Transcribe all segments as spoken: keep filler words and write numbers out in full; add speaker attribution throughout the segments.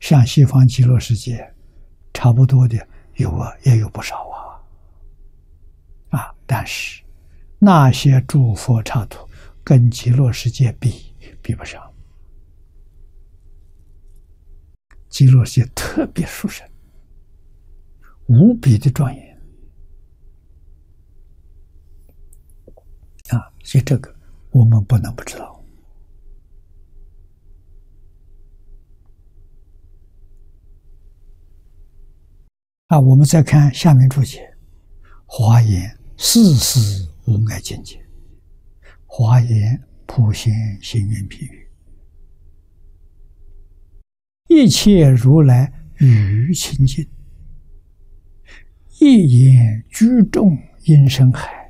Speaker 1: 像西方极乐世界差不多的有啊，也有不少啊。啊，但是那些诸佛刹土跟极乐世界比，比不上。极乐世界特别殊胜，无比的庄严啊！所以这个我们不能不知道。啊，我们再看下面注解：华严事事无碍境界，华严普贤行愿品语，一切如来语清净，一言居众音声海，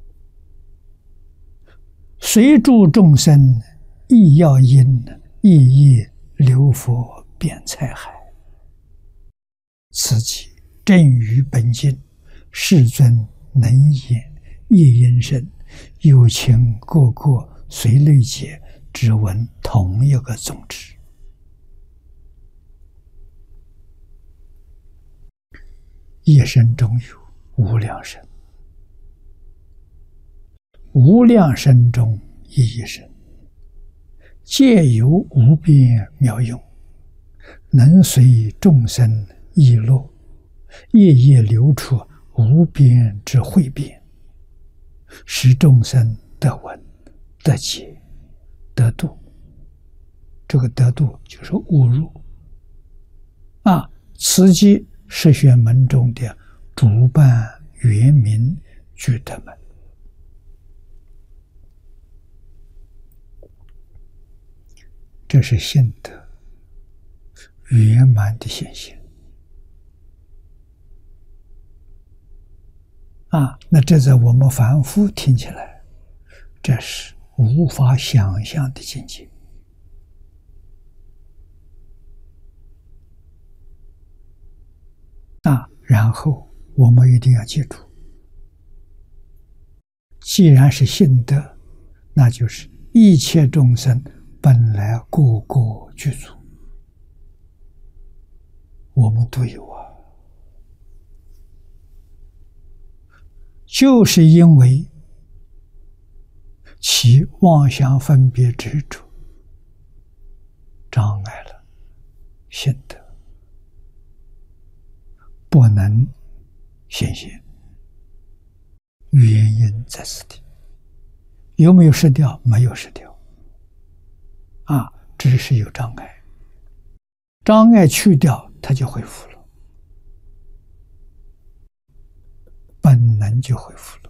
Speaker 1: 随诸众生亦要因，亦亦流佛遍财海。此即正语本经，世尊能言一音声，有情个个随类解，只闻同一个宗旨。一生中有无量生，无量生中一一生，皆有无边妙用，能随众生意乐，夜夜流出无边之慧变，使众生得闻、得解、得度。这个得度就是悟入啊！此即十玄门中的主办圆明具德门。这是性德圆满的显现啊！那这在我们凡夫听起来，这是无法想象的境界啊！然后我们一定要记住，既然是性德，那就是一切众生本来个个具足，我们都有啊。就是因为其妄想分别执着障碍了性德，不能显现，原因在此地。有没有失掉？没有失掉啊，只是有障碍，障碍去掉，它就恢复了，本能就恢复了。